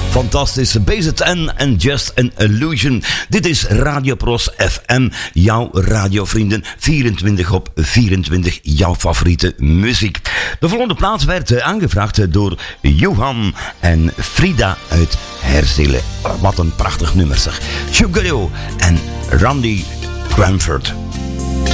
Fantastische BZN en Just an Illusion. Dit is Radio Pros FM, jouw radiovrienden. 24 op 24, jouw favoriete muziek. De volgende plaats werd aangevraagd door Johan en Frida uit Herzelen. Wat een prachtig nummer zeg. Sugar Hill en Randy Cranford.